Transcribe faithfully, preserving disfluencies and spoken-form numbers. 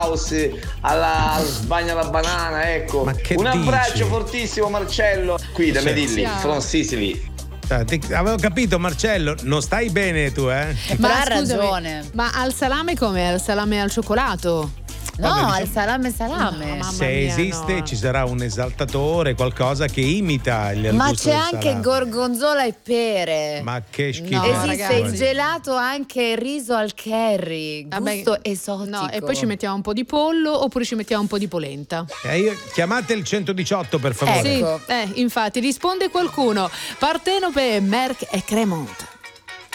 alla Sbagna la banana, ecco. Ma che un abbraccio dici? fortissimo Marcello, qui da Sì. Medilli, Ciao. from Sicily. Ah, ti- Avevo capito, Marcello, non stai bene tu, eh? Però ha scusami, ragione. Ma al salame come? Al salame al cioccolato? No, Vabbè, diciamo- al salame salame. No, mamma Se mia, esiste no. ci sarà un esaltatore, qualcosa che imita il Ma gusto c'è del anche salame. gorgonzola e pere. Ma che schifo. No, Esiste ragazzi. il gelato anche riso al curry, Vabbè, gusto esotico. No, e poi ci mettiamo un po' di pollo oppure ci mettiamo un po' di polenta. Eh, io- chiamate il centodiciotto per favore. Ecco. Sì, eh, infatti risponde qualcuno. Partenope, Merck e Cremont.